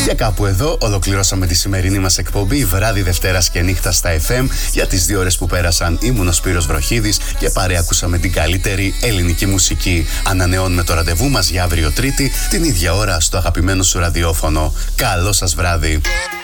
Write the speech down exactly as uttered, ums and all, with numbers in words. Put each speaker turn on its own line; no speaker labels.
Και κάπου εδώ ολοκληρώσαμε τη σημερινή μας εκπομπή βράδυ Δευτέρας και νύχτα στα εφ εμ. Για τις δύο ώρες που πέρασαν ήμουν ο Σπύρος Βροχίδης και παρέα ακούσαμε την καλύτερη ελληνική μουσική. Ανανεώνουμε το ραντεβού μας για αύριο Τρίτη την ίδια ώρα στο αγαπημένο σου ραδιόφωνο. Καλό σας βράδυ.